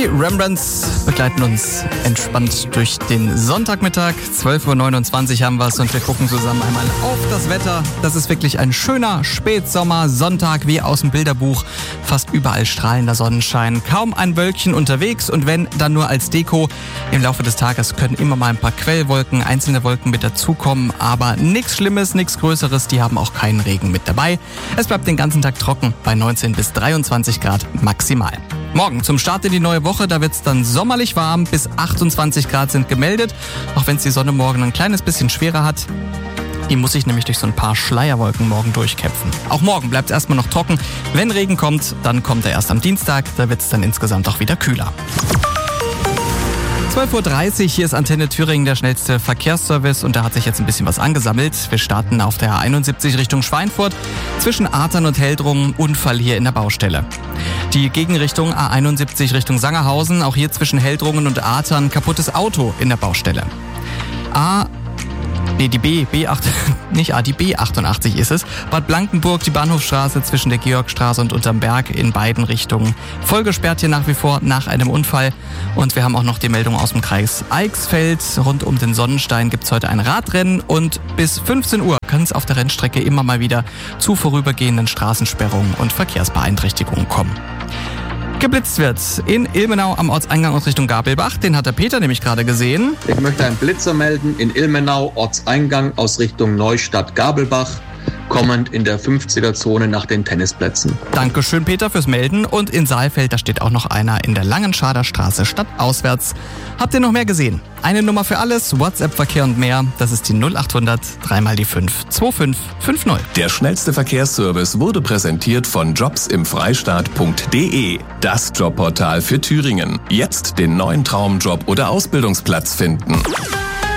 Die Rembrandts begleiten uns entspannt durch den Sonntagmittag. 12.29 Uhr haben wir es und wir gucken zusammen einmal auf das Wetter. Das ist wirklich ein schöner Spätsommer-Sonntag wie aus dem Bilderbuch. Fast überall strahlender Sonnenschein, kaum ein Wölkchen unterwegs und wenn, dann nur als Deko. Im Laufe des Tages können immer mal ein paar Quellwolken, einzelne Wolken mit dazukommen, aber nichts Schlimmes, nichts Größeres, die haben auch keinen Regen mit dabei. Es bleibt den ganzen Tag trocken bei 19 bis 23 Grad maximal. Morgen zum Start in die neue Woche, da wird es dann sommerlich warm, bis 28 Grad sind gemeldet, auch wenn es die Sonne morgen ein kleines bisschen schwerer hat. Die muss sich nämlich durch so ein paar Schleierwolken morgen durchkämpfen. Auch morgen bleibt es erstmal noch trocken. Wenn Regen kommt, dann kommt er erst am Dienstag, da wird es dann insgesamt auch wieder kühler. 12.30 Uhr, hier ist Antenne Thüringen, der schnellste Verkehrsservice und da hat sich jetzt ein bisschen was angesammelt. Wir starten auf der A71 Richtung Schweinfurt. Zwischen Artern und Heldrungen Unfall hier in der Baustelle. Die Gegenrichtung A71 Richtung Sangerhausen, auch hier zwischen Heldrungen und Artern kaputtes Auto in der Baustelle. Die B88 ist es. Bad Blankenburg, die Bahnhofstraße zwischen der Georgstraße und Unterm Berg in beiden Richtungen. Voll gesperrt hier nach wie vor nach einem Unfall. Und wir haben auch noch die Meldung aus dem Kreis Eichsfeld. Rund um den Sonnenstein gibt es heute ein Radrennen und bis 15 Uhr kann es auf der Rennstrecke immer mal wieder zu vorübergehenden Straßensperrungen und Verkehrsbeeinträchtigungen kommen. Geblitzt wird in Ilmenau am Ortseingang aus Richtung Gabelbach. Den hat der Peter nämlich gerade gesehen. Ich möchte einen Blitzer melden in Ilmenau, Ortseingang aus Richtung Neustadt-Gabelbach, kommend in der 50er-Zone nach den Tennisplätzen. Dankeschön, Peter, fürs Melden. Und in Saalfeld, da steht auch noch einer in der Langenschader Straße stadtauswärts. Habt ihr noch mehr gesehen? Eine Nummer für alles, WhatsApp-Verkehr und mehr. Das ist die 0800 3 die 5 2550. Der schnellste Verkehrsservice wurde präsentiert von jobsimfreistaat.de. Das Jobportal für Thüringen. Jetzt den neuen Traumjob oder Ausbildungsplatz finden.